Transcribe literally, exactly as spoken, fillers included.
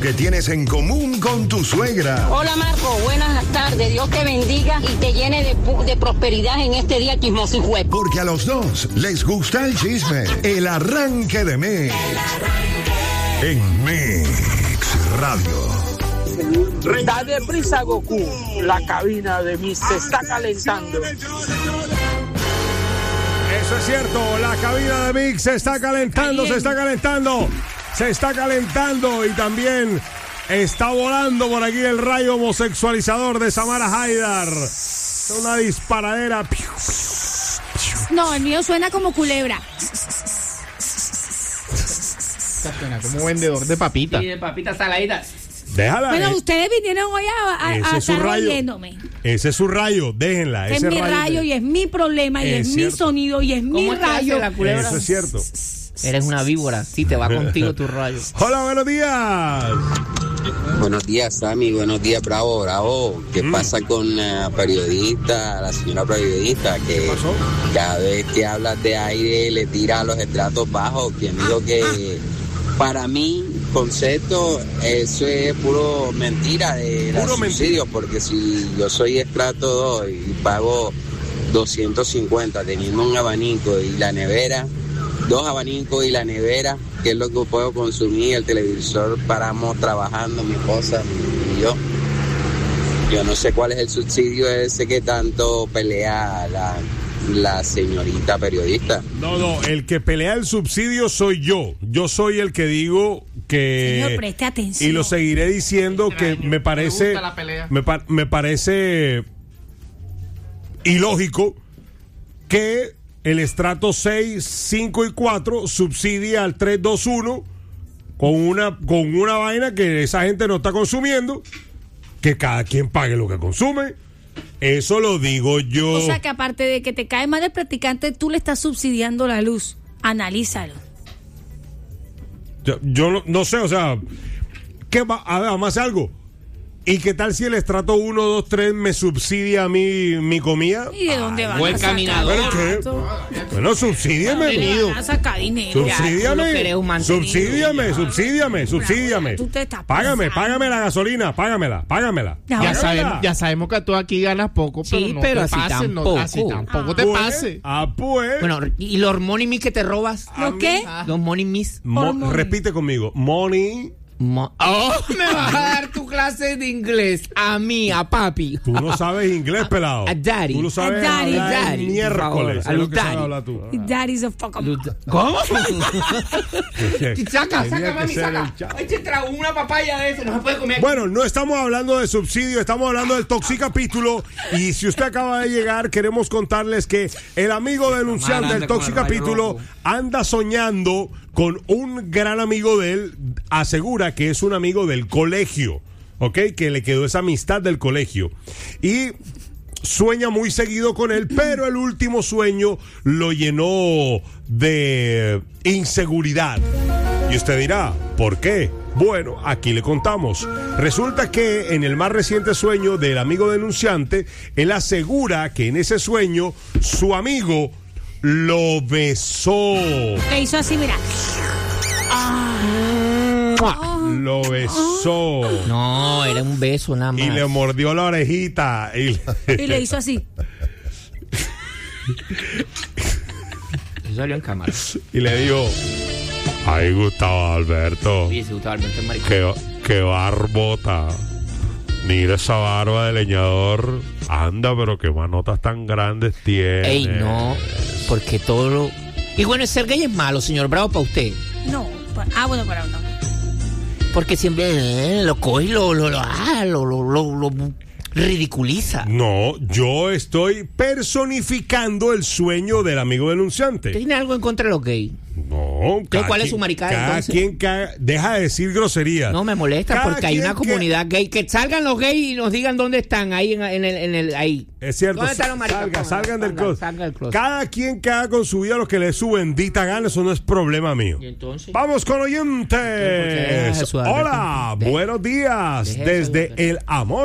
¿Qué tienes en común con tu suegra? Hola Marco, buenas tardes. Dios te bendiga y te llene de, de prosperidad en este día chismoso y juez. Porque a los dos les gusta el chisme. El arranque de Mix. En Mix Radio. Dale prisa, Goku. La cabina de Mix se está calentando. Eso es cierto, la cabina de Mix se está calentando, se está calentando. Se está calentando y también está volando por aquí el rayo homosexualizador de Samara Haidar. Una disparadera. No, el mío suena como culebra. Suena como vendedor de papitas. Sí, de papitas saladitas. Déjala. Bueno, eh. ustedes vinieron hoy a, a, a estar oyéndome. Ese es su rayo, déjenla. Es ese mi rayo, rayo de... y es mi problema y es es, cierto. mi sonido y es mi ¿Cómo es que rayo. hace la culebra? Eso es cierto. Eres una víbora, sí, te va contigo tu rayo. Hola, buenos días. Buenos días, Sammy. Buenos días, Bravo, Bravo. ¿Qué Mm. pasa con la periodista, la señora periodista, que pasó? cada vez que hablas de aire le tira a los estratos bajos? Quien dijo que para mí, concepto, eso es puro mentira de los Puro subsidios, porque si yo soy estrato dos y pago doscientos cincuenta teniendo un abanico y la nevera, dos abanicos y la nevera, que es lo que puedo consumir, el televisor, paramos trabajando, mi esposa y yo. Yo no sé cuál es el subsidio ese que tanto pelea la, la señorita periodista. No, no, el que pelea el subsidio soy yo. Yo soy el que digo que... Señor, preste atención. Y lo seguiré diciendo que me parece... gusta la pelea. Me, pa- me parece ilógico que el estrato seis, cinco y cuatro subsidia al tres, dos, uno con una, con una vaina que esa gente no está consumiendo, que cada quien pague lo que consume. Eso lo digo yo. O sea que aparte de que te cae mal el practicante, tú le estás subsidiando la luz. Analízalo. Yo, yo no, no sé, o sea, ¿qué va? A ver, vamos a hacer algo. ¿Y qué tal si el estrato uno, dos, tres me subsidia a mí mi comida? ¿Y de dónde van buen a sacar caminador. tanto? Bueno, subsídiame. ¿Dónde van a sacar dinero? Ya, tú lo que eres Subsídiame, un mantenido. subsídiame, subsídiame, subsídiame. Tú te estás Págame, pasando. págame la gasolina, págamela, págamela. Ya, Ya Págamela. sabemos, ya sabemos que tú aquí ganas poco, pero Sí, no pero te así pases, no, tampoco. así tampoco te Pues, pase. Ah, pues. Bueno, ¿y los money mis que te robas? ¿Lo qué? Los money mis. Mo- hormone. repite conmigo. Money. Mo- oh, me vas a dar tu clase de inglés a mí, a papi. Tú no sabes inglés, pelado. a daddy. Tú lo sabes A daddy. hablar en Daddy, por miércoles. favor, Es lo a que sabes daddy. hablar tú. Daddy's a fuck up. ¿Cómo? Tenía Saca, que saca, mami, ser saca. el chavo. Ay, te trago una papaya de ese, no se puede comer. Bueno, no estamos hablando de subsidio, estamos hablando del Toxicapítulo. Y si usted acaba de llegar, queremos contarles que el amigo denunciante del Toxicapítulo anda soñando con un gran amigo de él. Asegura que es un amigo del colegio, ¿ok? Que le quedó esa amistad del colegio. Y sueña muy seguido con él, pero el último sueño lo llenó de inseguridad. Y usted dirá, ¿por qué? Bueno, aquí le contamos. Resulta que en el más reciente sueño del amigo denunciante, él asegura que en ese sueño su amigo lo besó. Le hizo así, mira. Lo besó. No, era un beso nada más. Y le mordió la orejita. Y Y le hizo así. Eso salió en cámara. y le dijo, ay, Gustavo Alberto, Oye, si gustaba Alberto el maricón. qué, qué barbota. Mira esa barba de leñador. Anda, pero qué manotas tan grandes tiene. Ey, no, porque todo lo... Y bueno, ser gay es malo, señor Bravo, para usted. No. pa- Ah, bueno, para no. Porque siempre eh, lo coge y lo, lo, lo, ah, lo, lo, lo, lo ridiculiza. No, yo estoy personificando el sueño del amigo denunciante. ¿Tiene algo en contra de los gays? No, cada ¿Cuál es quien- su maricada, Cada entonces? quien caga- deja de decir groserías. No me molesta Cada porque hay quien una que- comunidad gay. Que salgan los gays y nos digan dónde están, ahí en, en el, en el, ahí. Es cierto, ¿Dónde están los salga, maricones? salgan del Salgan, closet. salgan del closet. Cada quien que haga con su vida lo que le dé su bendita gana, eso no es problema mío. ¿Y entonces? Vamos con Deja oyentes. Jesús Alberto. Hola, Deja- buenos días Deja desde Jesús el amor.